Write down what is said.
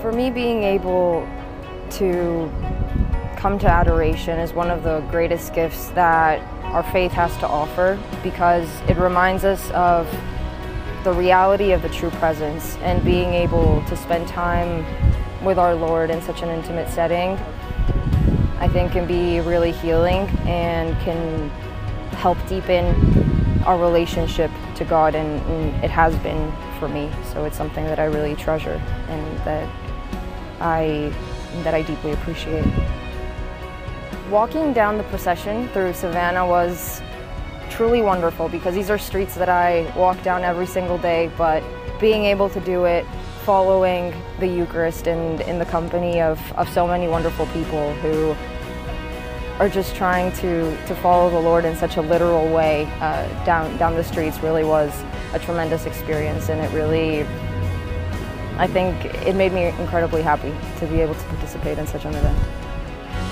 For me, being able to come to adoration is one of the greatest gifts that our faith has to offer, because it reminds us of the reality of the true presence, and being able to spend time with our Lord in such an intimate setting, I think can be really healing and can help deepen our relationship to God, and it has been for me. So it's something that I really treasure and that I deeply appreciate. Walking down the procession through Savannah was truly wonderful, because these are streets that I walk down every single day, but being able to do it following the Eucharist and in the company of so many wonderful people who are just trying to follow the Lord in such a literal way down the streets really was a tremendous experience, and it really, I think it made me incredibly happy to be able to participate in such an event.